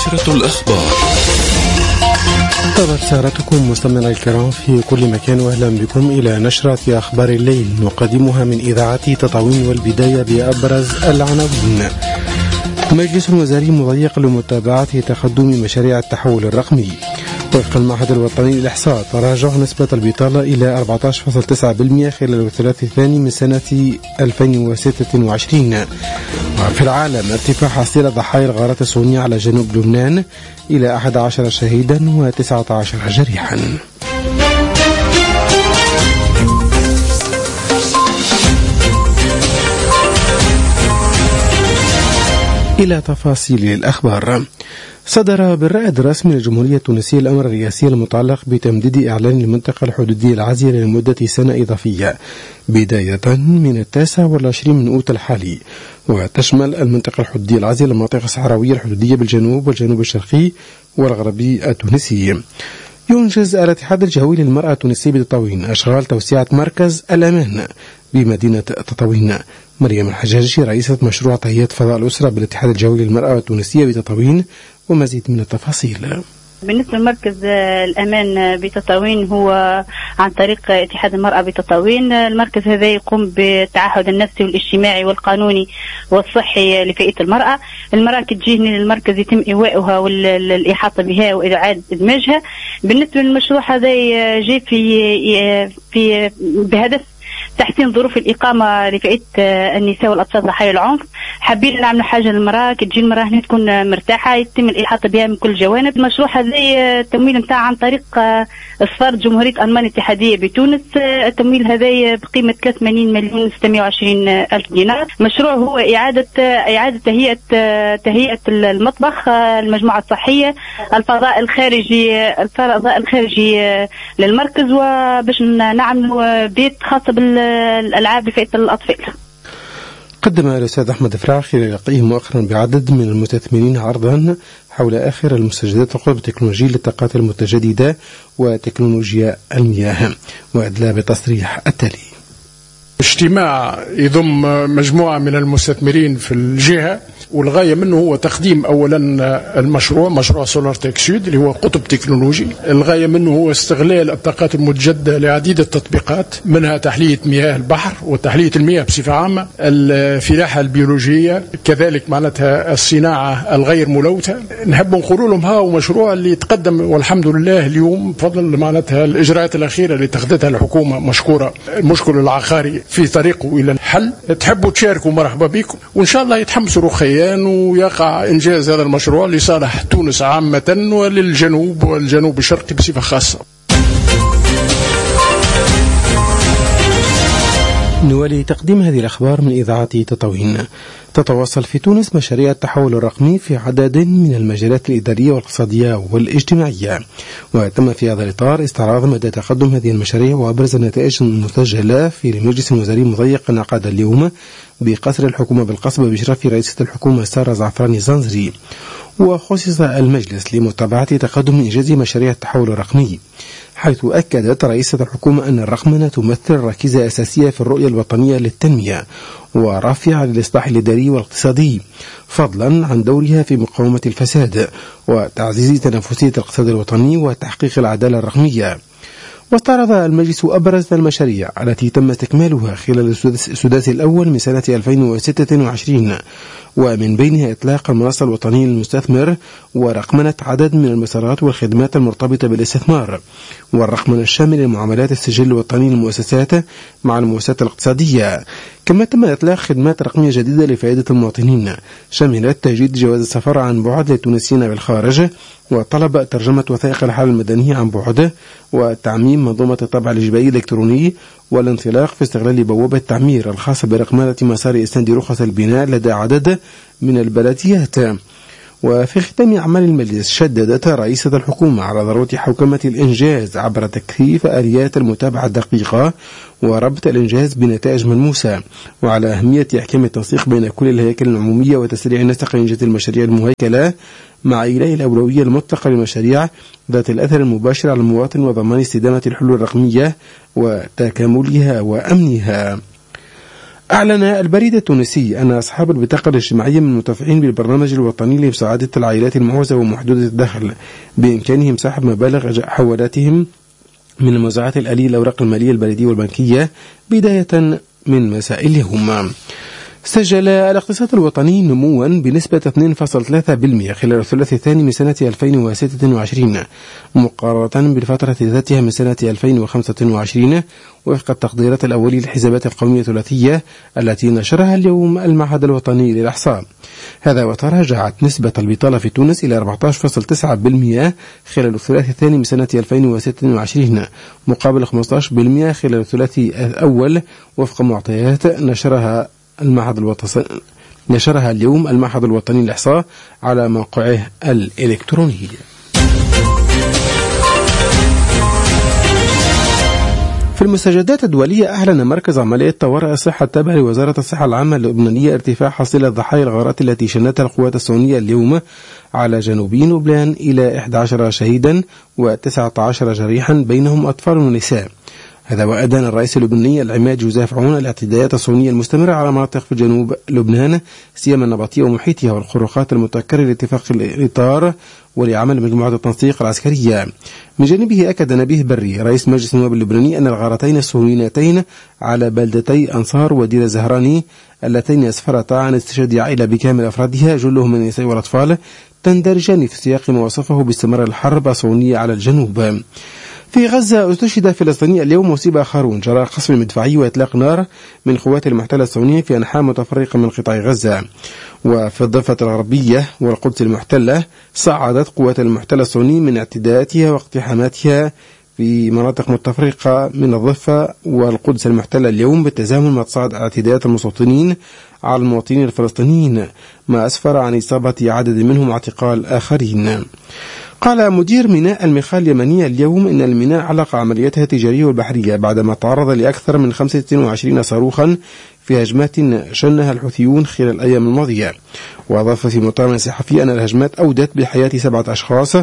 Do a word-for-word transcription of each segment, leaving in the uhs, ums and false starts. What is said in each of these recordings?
نشرة الأخبار. طابت سهرتكم مستمعينا الكرام في كل مكان، وأهلا بكم إلى نشرة أخبار الليل نقدمها من إذاعة تطاوين، والبداية بأبرز العناوين. مجلس الوزراء مضيق لمتابعة تقدم مشاريع التحول الرقمي. وفق المعهد الوطني للإحصاء تراجع نسبة البطالة إلى أربعة عشر فاصلة تسعة بالمئة خلال الثلاث الثاني من سنة ألفين وستة وعشرين. وفي العالم ارتفاع حصيلة ضحايا الغارات الصهيونية على جنوب لبنان إلى أحد عشر شهيدا وتسعة عشر جريحا. إلى تفاصيل الأخبار. صدر بالرائد الرسمي للجمهورية التونسية الأمر الرئاسي المتعلق بتمديد إعلان المنطقة الحدودية العازلة لمدة سنة إضافية بداية من التاسع والعشرين من أوت الحالي، وتشمل المنطقة الحدودية العازلة المناطق الصحراوية الحدودية بالجنوب والجنوب الشرقي والغربي التونسي. ينجز الاتحاد الجهوي للمرأة التونسية بتطاوين أشغال توسعة مركز الأمان بمدينة تطاوين. مريم الحجاجي رئيسة مشروع تهيئة فضاء الأسرة بالاتحاد الجهوي للمرأة التونسية بتطاوين، ومزيد من التفاصيل. بالنسبة لمركز الأمان بتطاوين هو عن طريق اتحاد المرأة بتطاوين. المركز هذا يقوم بالتعهد النفسي والاجتماعي والقانوني والصحي لفئة المرأة. المرأة تجيني للمركز يتم إيواؤها والإحاطة بها وإعادة إدماجها. بالنسبة للمشروع هذا جاء في في بهدف تحسين ظروف الإقامة لفئة النساء والأطفال ضحايا العنف. حابين نعملوا حاجة للمرأة، كي تجي المرأة هنا تكون مرتاحة، يتم الإحاطة بها من كل الجوانب. المشروع هذا التمويل نتاع عن طريق إصفار جمهورية ألمانيا الاتحادية بتونس. التمويل هذا بقيمة ثلاثة وثمانين مليون وستمائة وعشرين ألف دينار. المشروع هو إعادة إعادة تهيئة تهيئة المطبخ، المجموعة الصحية، الفضاء الخارجي الفضاء الخارجي للمركز، وباش نعملوا بيت خاص بالألعاب لفئة الأطفال. قدم الأستاذ أحمد فراع خلال لقائه مؤخرا بعدد من المستثمرين عرضا حول آخر المستجدات القطب التكنولوجي للطاقات المتجددة وتكنولوجيا المياه، وأدلى بتصريح التالي. اجتماع يضم مجموعة من المستثمرين في الجهة، والغاية منه هو تقديم أولا المشروع مشروع سولار تك سود اللي هو قطب تكنولوجي. الغاية منه هو استغلال الطاقات المتجددة لعديد التطبيقات، منها تحلية مياه البحر وتحلية المياه بصفة عامة، الفلاحة البيولوجية، كذلك معناتها الصناعة الغير ملوثة. نحب نقول لهم ها مشروع اللي تقدم والحمد لله اليوم بفضل معناتها الإجراءات الأخيرة اللي اتخذتها الحكومة مشكورة. المشكل العقاري في طريقه إلى الحل. تحبوا تشاركوا مرحبا بكم، وإن شاء الله يتحمسوا رخيان ويقع إنجاز هذا المشروع لصالح تونس عامة وللجنوب والجنوب الشرقي بصفة خاصة. نولي تقديم هذه الأخبار من إذاعة تطاوين. تتواصل في تونس مشاريع التحول الرقمي في عدد من المجالات الإدارية والاقتصادية والاجتماعية، وتم في هذا الإطار استعراض مدى تقدم هذه المشاريع وأبرز النتائج المسجلة في المجلس الوزاري المضيق انعقد اليوم بقصر الحكومة بالقصبة بإشراف رئيسة الحكومة سارة زعفراني زنزري. وخصص المجلس لمتابعة تقدم إنجاز مشاريع التحول الرقمي، حيث أكدت رئيسة الحكومة أن الرقمنة تمثل ركيزة أساسية في الرؤية الوطنية للتنمية ورافعة للإصلاح الإداري والاقتصادي، فضلا عن دورها في مقاومة الفساد وتعزيز تنافسية الاقتصاد الوطني وتحقيق العدالة الرقمية. واستعرض المجلس أبرز المشاريع التي تم استكمالها خلال السداس الأول من سنة ألفين وستة وعشرين، ومن بينها إطلاق المنصة الوطنية للمستثمر ورقمنة عدد من المسارات والخدمات المرتبطة بالاستثمار، والرقمنة الشاملة لمعاملات السجل الوطني للمؤسسات مع المؤسسات الاقتصادية. كما تم إطلاق خدمات رقمية جديدة لفائدة المواطنين شملت تجديد جواز السفر عن بعد للتونسيين بالخارج، وطلب ترجمة وثائق الحالة المدنية عن بعد، وتعميم منظومة الطبع الإجباري الإلكتروني، والانطلاق في استغلال بوابة التعمير الخاصة برقمنة مسار إسناد رخص البناء لدى عدد من البلديات. وفي ختام أعمال المجلس شددت رئيسة الحكومة على ضرورة حوكمة الإنجاز عبر تكثيف آليات المتابعة الدقيقة وربط الإنجاز بنتائج ملموسة، وعلى أهمية إحكام التنسيق بين كل الهياكل العمومية وتسريع نسق إنجاز المشاريع المهيكلة مع إيلاء الأولوية المطلقة للمشاريع ذات الأثر المباشر على المواطن وضمان استدامة الحلول الرقمية وتكاملها وأمنها. أعلن البريد التونسي أن أصحاب البطاقة الاجتماعية من المتفعين بالبرنامج الوطني لمساعدة العائلات المعوزة ومحدودة الدخل بإمكانهم سحب مبالغ حوالاتهم من الموزعات الآلية الأوراق المالية البريدية والبنكية بداية من مساء اليوم. سجل الاقتصاد الوطني نموا بنسبة اثنين فاصلة ثلاثة بالمئة خلال الثلاث الثاني من سنة ألفين وستة وعشرين مقارنة بالفترة ذاتها من سنة ألفين وخمسة وعشرين وفق التقديرات الأولية للحسابات القومية الثلاثية التي نشرها اليوم المعهد الوطني للإحصاء. هذا وتراجعت نسبة البطالة في تونس إلى أربعة عشر فاصلة تسعة بالمئة خلال الثلاث الثاني من سنة ألفين وستة وعشرين مقابل خمسة عشر بالمئة خلال الثلاثي الأول وفق معطيات نشرها المعهد الوطني نشرها اليوم المعهد الوطني للإحصاء على موقعه الإلكتروني. في المستجدات الدولية، أعلن مركز عمليات طوارئ الصحة التابع لوزارة الصحة العامة اللبنانية ارتفاع حصيلة ضحايا الغارات التي شنتها القوات الصهيونية اليوم على جنوبي لبنان إلى إحدى عشر شهيدا وتسعة عشر جريحا بينهم أطفال ونساء. هذا وأدان الرئيس اللبناني العماد جوزيف عون الاعتداءات الصهيونية المستمرة على مناطق في جنوب لبنان سيما النبطية ومحيطها والخروقات المتكررة لاتفاق الإطار ولعمل مجموعة التنسيق العسكرية. من جانبه أكد نبيه بري رئيس مجلس النواب اللبناني أن الغارتين الصهيونيتين على بلدتي أنصار ودير الزهراني اللتين أسفرتا عن استشهاد عائلة بكامل أفرادها جلهم من النساء والأطفال تندرجان في سياق ما وصفه باستمرار الحرب الصهيونية على الجنوب. في غزة استشهد فلسطيني اليوم وأصيب آخرون جراء قصف مدفعي وإطلاق نار من قوات المحتلة الصهيونية في أنحاء متفرقة من قطاع غزة. وفي الضفة الغربية والقدس المحتلة صعدت قوات المحتلة الصهيونية من اعتداءاتها واقتحاماتها في مناطق متفرقة من الضفة والقدس المحتلة اليوم بالتزامن مع تصاعد اعتداءات المستوطنين على المواطنين الفلسطينيين ما أسفر عن إصابة عدد منهم واعتقال آخرين. قال مدير ميناء المخال اليمنية اليوم إن الميناء علق عملياتها التجارية والبحرية بعدما تعرض لأكثر من خمسة وعشرين صاروخا في هجمات شنها الحوثيون خلال الأيام الماضية. وأضاف في مؤتمر صحفي أن الهجمات أودت بحياة سبعة أشخاص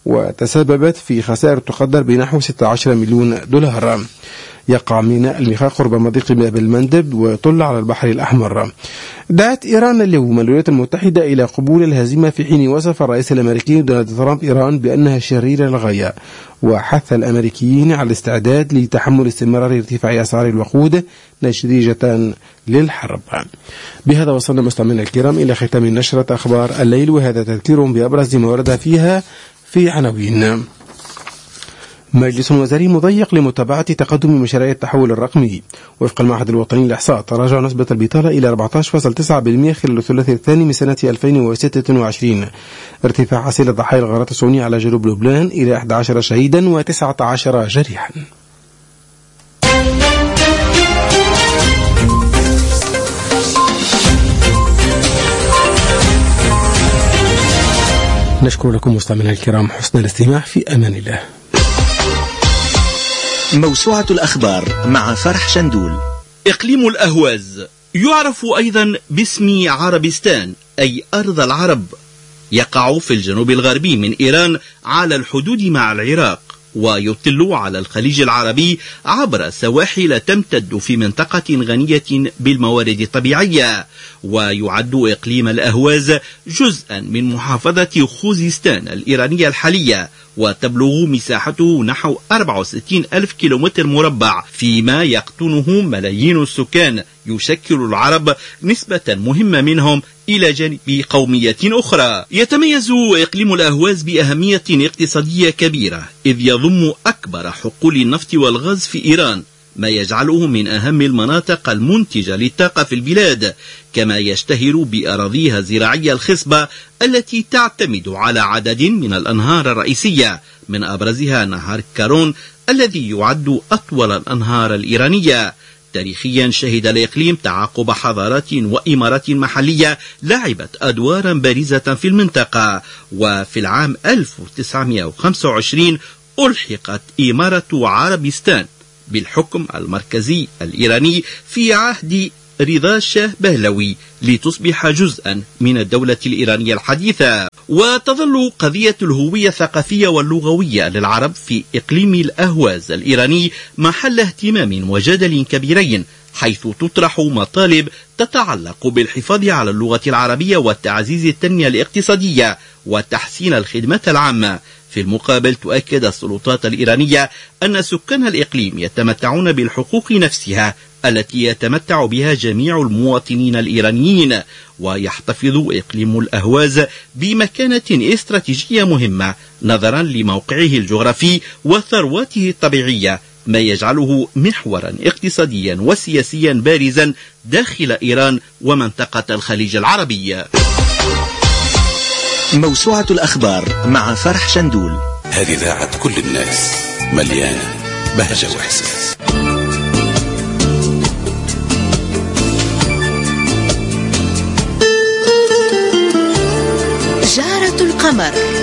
وتسببت في خسائر تقدر بنحو ستة عشر مليون دولار. يقع ميناء المخال قرب مضيق باب المندب ويطل على البحر الأحمر. دعت إيران اليوم الولايات المتحدة إلى قبول الهزيمة في حين وصف الرئيس الأمريكي دونالد ترامب إيران بأنها شريرة للغاية وحث الأمريكيين على الاستعداد لتحمل استمرار ارتفاع أسعار الوقود نتيجة للحرب. بهذا وصلنا مستمعينا الكرام إلى ختام نشرة أخبار الليل، وهذا تذكير بأبرز ما ورد فيها في عناوين. مجلس وزاري مضيق لمتابعة تقدم مشاريع التحول الرقمي. وفق المعهد الوطني للإحصاء تراجع نسبة البطالة إلى أربعة عشر فاصلة تسعة بالمئة خلال الثلاثي الثاني من سنة ألفين وستة وعشرين. ارتفاع حصيلة ضحايا الغارات الصهيونية على جنوب لبنان إلى إحدى عشر شهيدا وتسعة عشر جريحا. نشكر لكم مستمعينا الكرام حسن الاستماع، في أمان الله. موسوعة الأخبار مع فرح شندول. إقليم الأهواز يعرف أيضا باسم عربستان أي أرض العرب، يقع في الجنوب الغربي من إيران على الحدود مع العراق، ويطل على الخليج العربي عبر سواحل تمتد في منطقة غنية بالموارد الطبيعية. ويعد إقليم الأهواز جزءا من محافظة خوزستان الإيرانية الحالية، وتبلغ مساحته نحو أربعة وستين ألف كيلومتر مربع، فيما يقطنه ملايين السكان يشكل العرب نسبة مهمة منهم إلى جانب قومية أخرى. يتميز إقليم الأهواز بأهمية اقتصادية كبيرة، إذ يضم أكبر حقول النفط والغاز في إيران، ما يجعله من أهم المناطق المنتجة للطاقة في البلاد، كما يشتهر بأراضيها الزراعية الخصبة التي تعتمد على عدد من الأنهار الرئيسية، من أبرزها نهر كارون الذي يعد أطول الأنهار الإيرانية. تاريخيا شهد الإقليم تعاقب حضارات وإمارات محلية لعبت أدوارا بارزة في المنطقة. وفي العام ألف وتسعمائة وخمسة وعشرين ألحقت إمارة عربستان بالحكم المركزي الإيراني في عهد رضا شاه بهلوي لتصبح جزءا من الدولة الإيرانية الحديثة. وتظل قضية الهوية الثقافية واللغوية للعرب في إقليم الأهواز الإيراني محل اهتمام وجدل كبيرين، حيث تطرح مطالب تتعلق بالحفاظ على اللغة العربية وتعزيز التنمية الاقتصادية وتحسين الخدمات العامة. في المقابل تؤكد السلطات الإيرانية أن سكان الإقليم يتمتعون بالحقوق نفسها التي يتمتع بها جميع المواطنين الإيرانيين، ويحتفظ إقليم الأهواز بمكانة استراتيجية مهمة نظرا لموقعه الجغرافي وثرواته الطبيعية، ما يجعله محورا اقتصاديا وسياسيا بارزا داخل إيران ومنطقة الخليج العربي. موسوعة الأخبار مع فرح شندول. هذه إذاعة كل الناس، مليانة بهجة وإحساس. جارة القمر.